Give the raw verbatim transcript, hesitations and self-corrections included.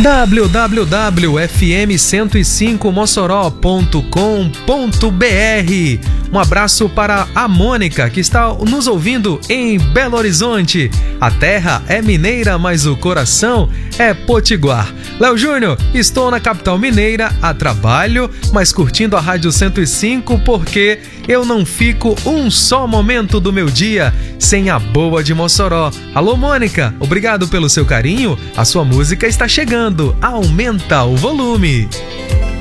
w w w ponto f m cento e cinco mossoró ponto com ponto b r. Um abraço para a Mônica, que está nos ouvindo em Belo Horizonte. A terra é mineira, mas o coração é potiguar. Léo Júnior, estou na capital mineira a trabalho, mas curtindo a Rádio cento e cinco porque eu não fico um só momento do meu dia sem a boa de Mossoró. Alô, Mônica, obrigado pelo seu carinho. A sua música está chegando. Aumenta o volume.